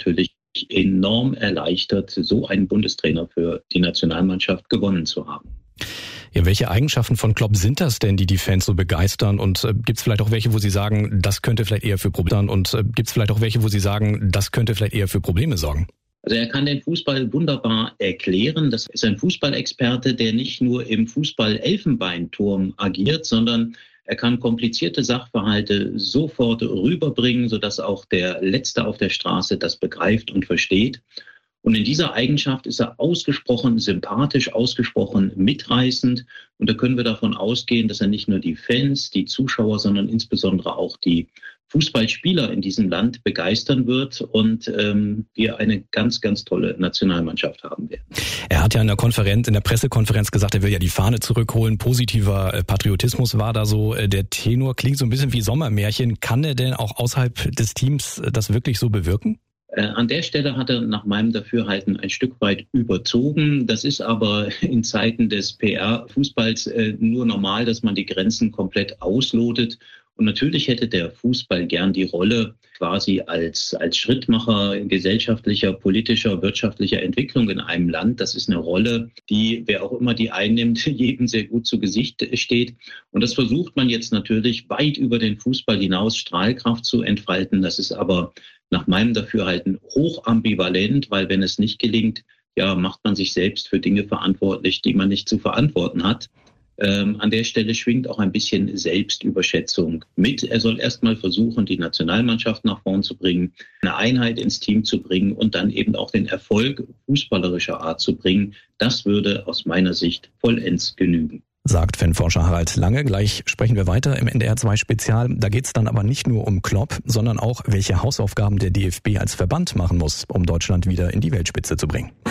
natürlich enorm erleichtert, so einen Bundestrainer für die Nationalmannschaft gewonnen zu haben. Ja, welche Eigenschaften von Klopp sind das denn, die Fans so begeistern? Und gibt es vielleicht auch welche, wo Sie sagen, das könnte vielleicht eher für Probleme sorgen? Also er kann den Fußball wunderbar erklären. Das ist ein Fußballexperte, der nicht nur im Fußball-Elfenbeinturm agiert, sondern er kann komplizierte Sachverhalte sofort rüberbringen, sodass auch der Letzte auf der Straße das begreift und versteht. Und in dieser Eigenschaft ist er ausgesprochen sympathisch, ausgesprochen mitreißend. Und da können wir davon ausgehen, dass er nicht nur die Fans, die Zuschauer, sondern insbesondere auch die Fußballspieler in diesem Land begeistern wird und wir eine ganz, ganz tolle Nationalmannschaft haben werden. Er hat ja in der Pressekonferenz gesagt, er will ja die Fahne zurückholen. Positiver Patriotismus war da so der Tenor. Klingt so ein bisschen wie Sommermärchen. Kann er denn auch außerhalb des Teams das wirklich so bewirken? An der Stelle hat er nach meinem Dafürhalten ein Stück weit überzogen. Das ist aber in Zeiten des PR-Fußballs nur normal, dass man die Grenzen komplett auslotet. Und natürlich hätte der Fußball gern die Rolle quasi als Schrittmacher gesellschaftlicher, politischer, wirtschaftlicher Entwicklung in einem Land. Das ist eine Rolle, die, wer auch immer die einnimmt, jedem sehr gut zu Gesicht steht. Und das versucht man jetzt natürlich weit über den Fußball hinaus Strahlkraft zu entfalten. Das ist aber nach meinem Dafürhalten hoch ambivalent, weil wenn es nicht gelingt, ja, macht man sich selbst für Dinge verantwortlich, die man nicht zu verantworten hat. An der Stelle schwingt auch ein bisschen Selbstüberschätzung mit. Er soll erstmal versuchen, die Nationalmannschaft nach vorn zu bringen, eine Einheit ins Team zu bringen und dann eben auch den Erfolg fußballerischer Art zu bringen. Das würde aus meiner Sicht vollends genügen. Sagt Fanforscher Harald Lange. Gleich sprechen wir weiter im NDR 2 Spezial. Da geht es dann aber nicht nur um Klopp, sondern auch, welche Hausaufgaben der DFB als Verband machen muss, um Deutschland wieder in die Weltspitze zu bringen.